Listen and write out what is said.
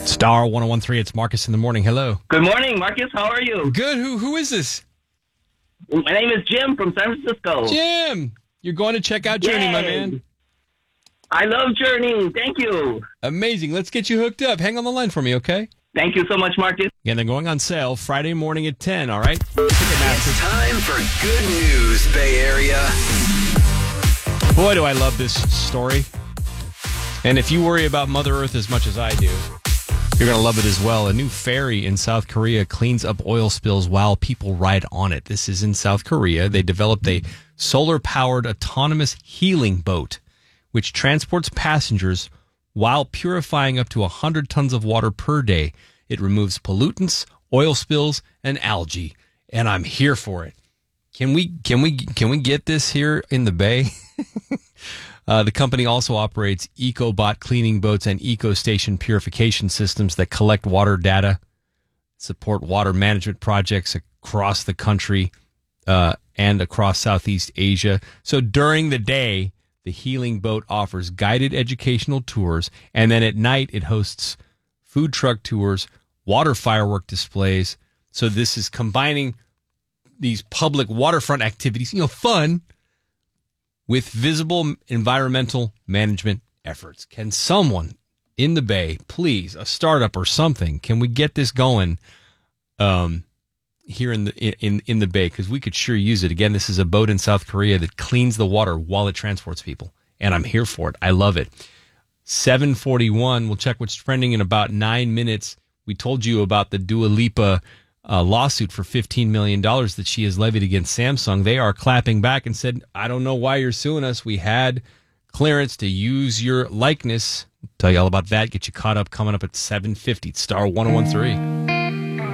Star 1013, it's Marcus in the morning. Hello. Good morning, Marcus. How are you? Good. Who is this? My name is Jim from San Francisco. Jim, you're going to check out Journey, my man. I love Journey. Thank you. Amazing. Let's get you hooked up. Hang on the line for me, okay? Thank you so much, Marcus. Again, they're going on sale Friday morning at 10, all right? It's time for good news, Bay Area. Boy, do I love this story. And if you worry about Mother Earth as much as I do, you're going to love it as well. A new ferry in South Korea cleans up oil spills while people ride on it. This is in South Korea. They developed a solar-powered autonomous healing boat, which transports passengers while purifying up to 100 tons of water per day. It removes pollutants, oil spills, and algae. And I'm here for it. Can we get this here in the Bay? The company also operates EcoBot cleaning boats and EcoStation purification systems that collect water data, support water management projects across the country and across Southeast Asia. So during the day, the healing boat offers guided educational tours, and then at night it hosts food truck tours, water firework displays. So this is combining these public waterfront activities, fun, with visible environmental management efforts. Can someone in the Bay, please, a startup or something, can we get this going here in the Bay? Because we could sure use it. Again, this is a boat in South Korea that cleans the water while it transports people, and I'm here for it. I love it. 7:41. We'll check what's trending in about 9 minutes. We told you about the Dua Lipa lawsuit for $15 million that she has levied against Samsung. They are clapping back and said, I don't know why you're suing us. We had clearance to use your likeness. Tell you all about that. Get you caught up coming up at 7:50. Star 1013.